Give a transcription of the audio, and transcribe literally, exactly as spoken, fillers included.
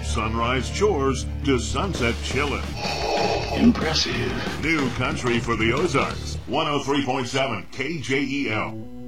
sunrise chores to sunset chillin'. Impressive. New country for the Ozarks. one oh three point seven K J E L.